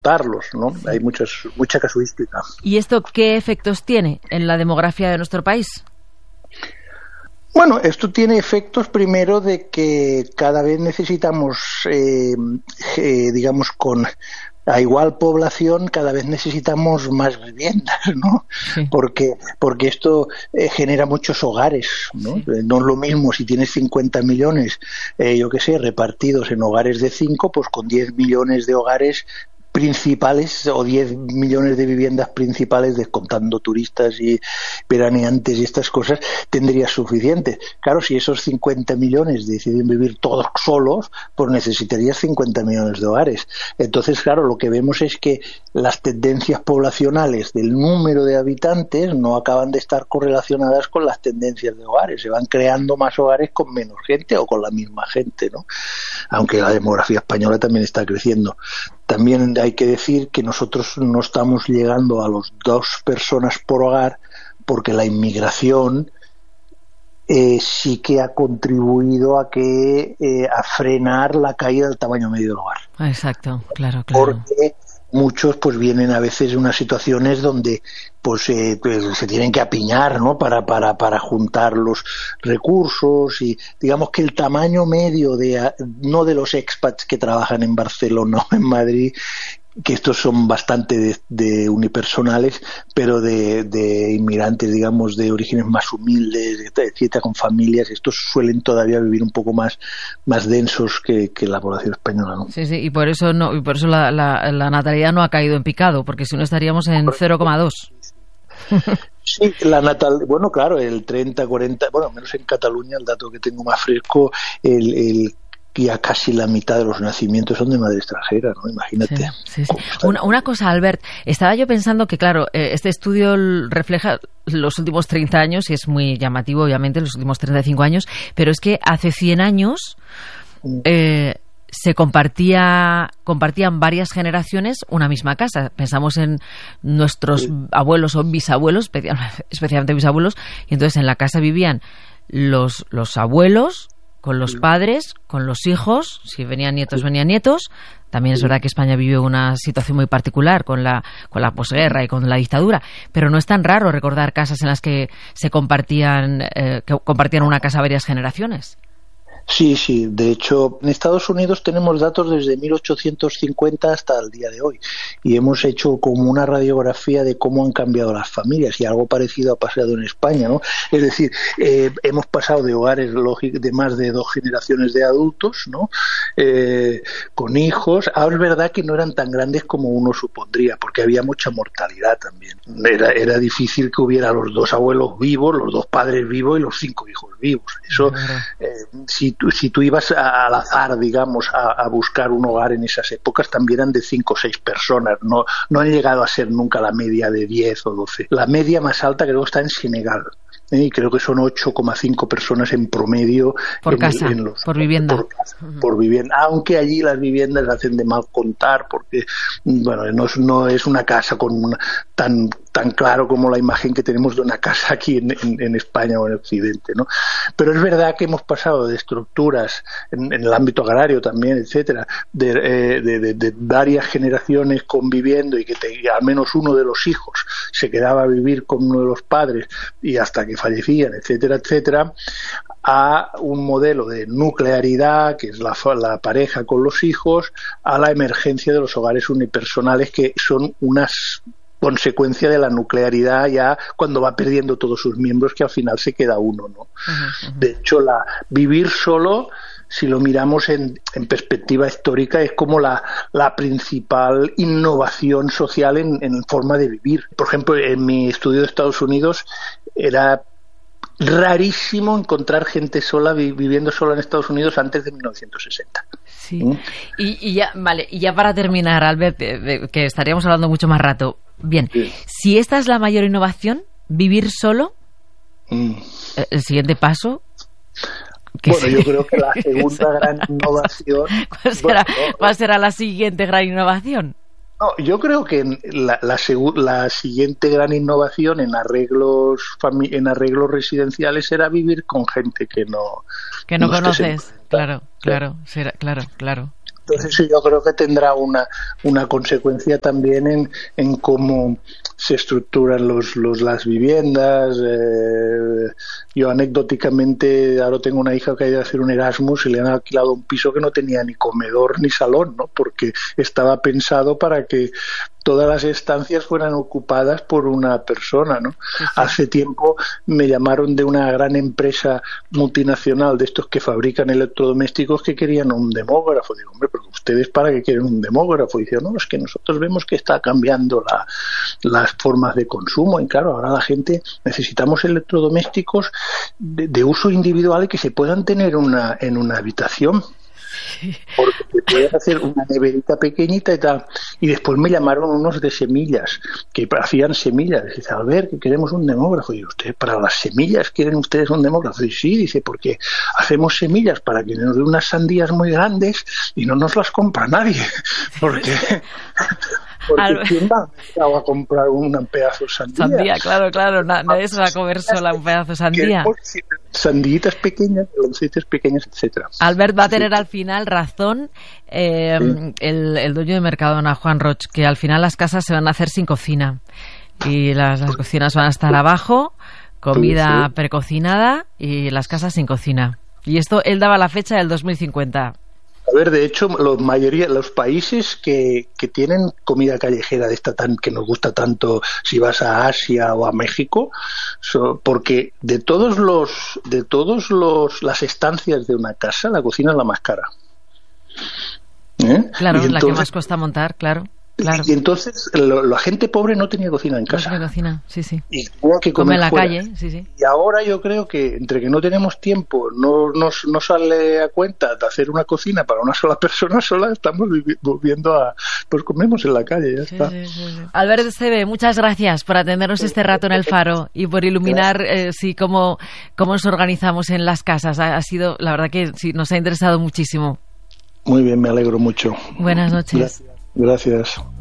adoptarlos, ¿no? Hay mucha casuística. ¿Y esto qué efectos tiene en la demografía de nuestro país? Bueno, esto tiene efectos primero de que cada vez necesitamos, digamos, a igual población, cada vez necesitamos más viviendas, ¿no? Sí. Porque esto genera muchos hogares, ¿no? Sí. No es lo mismo si tienes 50 millones, repartidos en hogares de 5, pues con 10 millones de hogares principales o 10 millones de viviendas principales, descontando turistas y veraneantes y estas cosas, tendrías suficiente. Claro, si esos 50 millones deciden vivir todos solos, pues necesitarías 50 millones de hogares. Entonces, claro, lo que vemos es que las tendencias poblacionales del número de habitantes no acaban de estar correlacionadas con las tendencias de hogares. Se van creando más hogares con menos gente o con la misma gente, ¿no? Aunque la demografía española también está creciendo. También hay que decir que nosotros no estamos llegando a los 2 personas por hogar porque la inmigración sí que ha contribuido a frenar la caída del tamaño medio del hogar. Exacto, claro. Porque muchos pues vienen a veces en unas situaciones donde pues se tienen que apiñar, ¿no? para juntar los recursos, y digamos que el tamaño medio no de los expats que trabajan en Barcelona o en Madrid, que estos son bastante de unipersonales, pero de inmigrantes, digamos, de orígenes más humildes, etcétera, con familias, estos suelen todavía vivir un poco más densos que la población española, ¿no? Sí, y por eso la natalidad no ha caído en picado, porque si no estaríamos en 0,2. Sí, bueno, claro, el 30, 40, bueno, menos en Cataluña, el dato que tengo más fresco, ya casi la mitad de los nacimientos son de madre extranjera, ¿no? Imagínate. Sí. Una cosa, Albert, estaba yo pensando que, claro, este estudio refleja los últimos 30 años y es muy llamativo, obviamente, los últimos 35 años, pero es que hace 100 años se compartían varias generaciones una misma casa. Pensamos en nuestros abuelos o bisabuelos, especialmente bisabuelos, y entonces en la casa vivían los abuelos con los padres, con los hijos, si venían nietos. También es verdad que España vivió una situación muy particular con la posguerra y con la dictadura, pero no es tan raro recordar casas en las que compartían una casa varias generaciones. Sí. De hecho, en Estados Unidos tenemos datos desde 1850 hasta el día de hoy y hemos hecho como una radiografía de cómo han cambiado las familias, y algo parecido ha pasado en España, ¿no? Es decir, hemos pasado de hogares de más de 2 generaciones de adultos, ¿no? Con hijos. Ahora es verdad que no eran tan grandes como uno supondría, porque había mucha mortalidad también. Era difícil que hubiera los 2 abuelos vivos, los 2 padres vivos y los 5 hijos vivos. Eso, si tú ibas al azar, digamos, a buscar un hogar en esas épocas, también eran de 5 o 6 personas. No han llegado a ser nunca la media de 10 o 12. La media más alta creo que está en Senegal. Y creo que son 8,5 personas en promedio por casa, por vivienda. Por vivienda, aunque allí las viviendas hacen de mal contar, porque bueno, no es una casa con tan claro como la imagen que tenemos de una casa aquí en España o en Occidente, ¿no? Pero es verdad que hemos pasado de estructuras en el ámbito agrario también, etcétera, de varias generaciones conviviendo, y que al menos uno de los hijos se quedaba a vivir con uno de los padres y hasta que fallecían, etcétera, a un modelo de nuclearidad, que es la pareja con los hijos, a la emergencia de los hogares unipersonales, que son unas consecuencia de la nuclearidad ya cuando va perdiendo todos sus miembros, que al final se queda uno, ¿no? De hecho, vivir solo, si lo miramos en perspectiva histórica, es como la principal innovación social en forma de vivir. Por ejemplo, en mi estudio de Estados Unidos era rarísimo encontrar gente sola viviendo sola en Estados Unidos antes de 1960. Sí. Y ya para terminar, Albert, que estaríamos hablando mucho más rato. Bien, sí. Si esta es la mayor innovación, vivir solo, el siguiente paso. Bueno, yo creo que la segunda gran innovación. ¿Cuál será la siguiente gran innovación? No, yo creo que la siguiente gran innovación en arreglos residenciales será vivir con gente que no conoces. Claro. Entonces yo creo que tendrá una consecuencia también en cómo se estructuran las viviendas. Yo anecdóticamente ahora tengo una hija que ha ido a hacer un Erasmus y le han alquilado un piso que no tenía ni comedor ni salón, ¿no? Porque estaba pensado para que todas las estancias fueran ocupadas por una persona, ¿no? Sí. Hace tiempo me llamaron de una gran empresa multinacional de estos que fabrican electrodomésticos que querían un demógrafo. Digo, hombre, pero ustedes ¿para qué quieren un demógrafo? Y dice, no, es que nosotros vemos que está cambiando las formas de consumo y claro, ahora la gente necesitamos electrodomésticos de uso individual y que se puedan tener en una habitación. Porque te puedes hacer una neverita pequeñita y tal. Y después me llamaron unos de semillas que hacían semillas. Dice, a ver, que queremos un demógrafo. Y digo, ¿ustedes para las semillas quieren ustedes un demógrafo? Y sí, dice, porque hacemos semillas para que nos den unas sandías muy grandes y no nos las compra nadie. Porque ¿quién va a comprar un pedazo de sandía? Sandía, claro, nadie se va a comer sola un pedazo de sandía. Sandillitas pequeñas, meloncitas pequeñas, etcétera. Albert va a tener al final razón el dueño de Mercadona, Juan Roig, que al final las casas se van a hacer sin cocina y las cocinas van a estar abajo, comida precocinada y las casas sin cocina. Y esto él daba la fecha del 2050. A ver, de hecho, los países que tienen comida callejera de esta que nos gusta tanto, si vas a Asia o a México, porque de todas las estancias de una casa, la cocina es la más cara. Claro, entonces, la que más cuesta montar, claro. Y entonces la gente pobre no tenía cocina en casa. No tenía cocina, sí. Y tenía que comer en la fuera. calle, sí. Y ahora yo creo que entre que no tenemos tiempo, no sale a cuenta de hacer una cocina para una sola persona sola, estamos volviendo pues comemos en la calle, ya está. Sí. Albert Esteve, muchas gracias por atendernos este rato en El Faro y por iluminar cómo nos organizamos en las casas. Ha sido, la verdad que sí, nos ha interesado muchísimo. Muy bien, me alegro mucho. Buenas noches. Gracias.